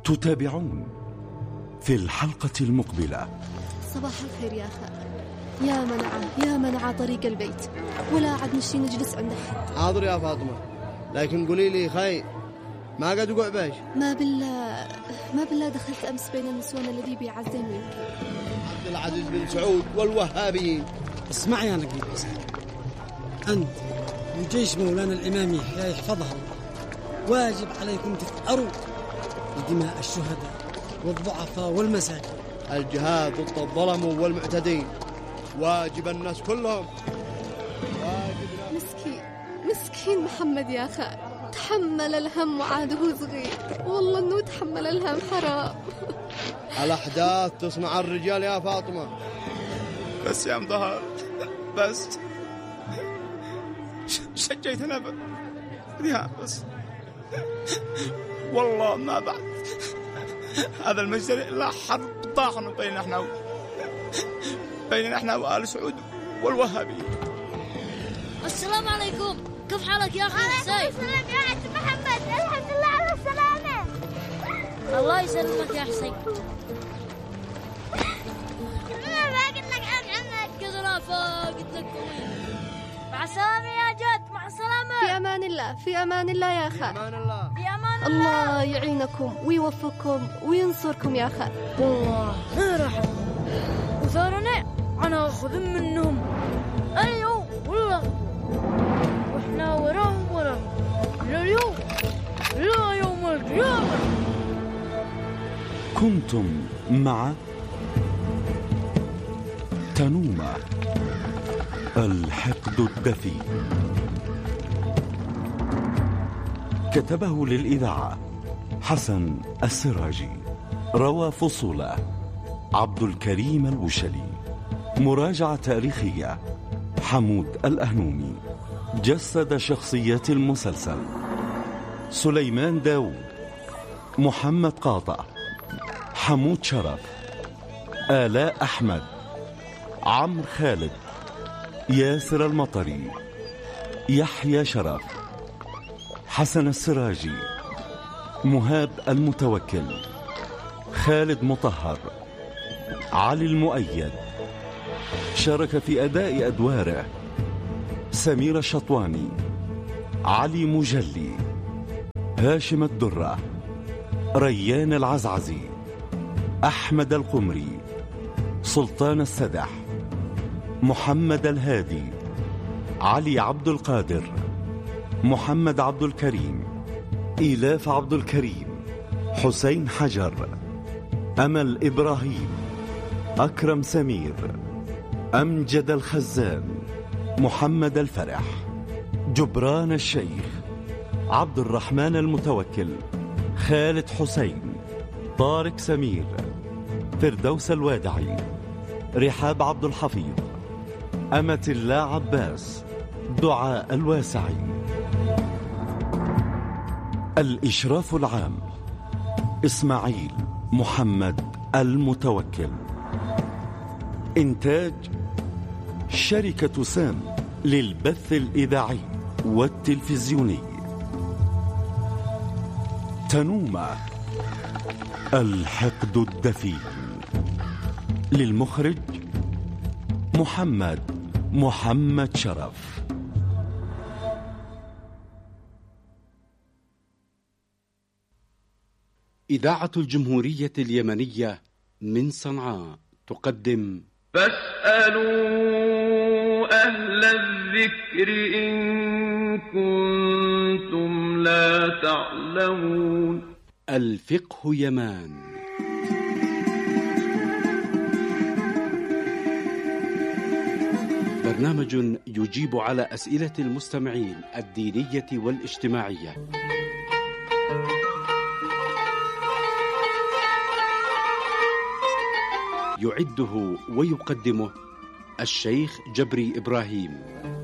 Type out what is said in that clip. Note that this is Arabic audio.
تتابعون في الحلقة المقبلة. صباح الخير يا خال. يا منعة طريق البيت، ولا عاد نشي نجلس عند أحد. حاضر يا فاطمة، لكن قولي لي خير، ما قد وقع باش؟ ما بالله دخلت أمس بين النسوان الذي بيعزين منك عبد العزيز بن سعود والوهابيين. اسمع يا نقيب حسين، أنت وجيش مولانا الإمام يحيى يحفظها واجب عليكم تثأروا لدماء الشهداء والضعفاء والمساكين. الجهاد ضد الظلم والمعتدين واجب الناس كلهم. مسكين محمد يا خال، تحمل الهم وعاده صغير، والله انه تحمل الهم حرام. الأحداث تصنع الرجال يا فاطمة. بس يا مظهر، بس شجيتنا بها، بس والله ما بعد هذا المجزر إلا حرب طاحن بيننا احنا وآل سعود والوهابيين. السلام عليكم، كيف حالك يا أخي حسين؟ السلام يا عم محمد، الحمد لله على السلامة. الله يسلمك يا حسين. ما قلت لك عن عمك كذا قلت لك مع السلامة يا جد، مع السلامة. في أمان الله يا خال. في أمان الله. الله يعينكم ويوفقكم وينصركم يا خال. والله ما راح وثارنا أنا أخذ منهم. أيوه والله، وإحنا وراهم لليوم لا يوم القيامة. كنتم مع تنومة الحقد الدفي، كتبه للإذاعة حسن السراجي، روى فصوله عبد الكريم الوشلي، مراجعة تاريخية حمود الأهنومي، جسد شخصيات المسلسل سليمان داود، محمد قاطع، حمود شرف، آلاء أحمد، عمرو خالد، ياسر المطري، يحيى شرف، حسن السراجي، مهاب المتوكل، خالد مطهر، علي المؤيد. شارك في أداء أدواره سمير الشطواني، علي مجلي، هاشم الدرة، ريان العزعزي، أحمد القمري، سلطان السدح، محمد الهادي، علي عبد القادر، محمد عبد الكريم، إيلاف عبد الكريم، حسين حجر، أمل إبراهيم، أكرم سمير، أمجد الخزان، محمد الفرح، جبران الشيخ، عبد الرحمن المتوكل، خالد حسين، طارق سمير، فردوس الوادعي، رحاب عبد الحفيظ، أمة الله عباس، دعاء الواسعي. الإشراف العام إسماعيل محمد المتوكل. إنتاج شركة سام للبث الإذاعي والتلفزيوني. تنومة الحقد الدفي. للمخرج محمد شرف. إذاعة الجمهورية اليمنية من صنعاء تقدم فاسألوا أهل الذكر إن كنتم لا تعلمون. الفقه يمان. برنامج يجيب على أسئلة المستمعين الدينية والاجتماعية. يعده ويقدمه الشيخ جبري إبراهيم.